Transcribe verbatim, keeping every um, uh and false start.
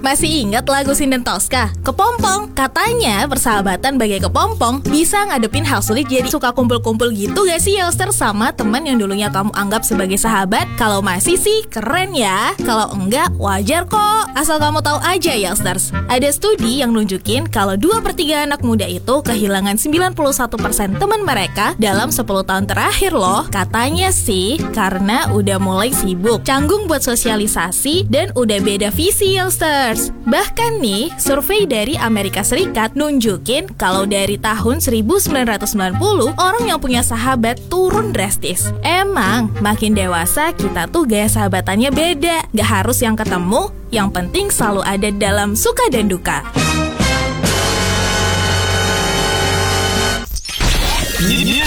Masih ingat lagu Sinden Tosca? Kepompong. Katanya persahabatan bagai kepompong bisa ngadepin hal sulit. Jadi suka kumpul-kumpul gitu gak sih youngster sama teman yang dulunya kamu anggap sebagai sahabat? Kalau masih sih keren ya. Kalau enggak wajar kok. Asal kamu tahu aja youngsters, ada studi yang nunjukin kalau dua per tiga anak muda itu kehilangan sembilan puluh satu persen teman mereka dalam sepuluh tahun terakhir loh. Katanya sih karena udah mulai sibuk, canggung buat sosialisasi, dan udah beda visi youngsters. Bahkan nih, survei dari Amerika Serikat nunjukin kalau dari tahun seribu sembilan ratus sembilan puluh, orang yang punya sahabat turun drastis. Emang, makin dewasa kita tuh gaya sahabatannya beda. Gak harus yang ketemu, yang penting selalu ada dalam suka dan duka. New